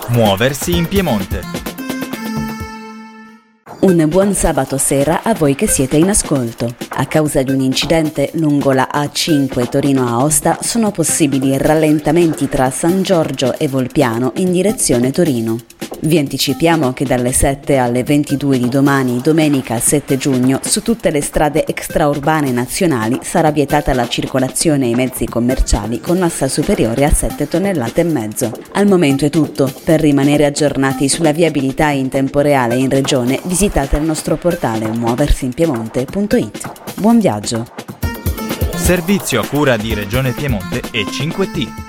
Muoversi in Piemonte. Un buon sabato sera a voi che siete in ascolto. A causa di un incidente lungo la A5 Torino-Aosta sono possibili rallentamenti tra San Giorgio e Volpiano in direzione Torino. Vi anticipiamo che dalle 7 alle 22 di domani, domenica 7 giugno, su tutte le strade extraurbane nazionali sarà vietata la circolazione ai mezzi commerciali con massa superiore a 7 tonnellate e mezzo. Al momento è tutto. Per rimanere aggiornati sulla viabilità in tempo reale in regione, visitate il nostro portale muoversinpiemonte.it. Buon viaggio! Servizio a cura di Regione Piemonte e 5T.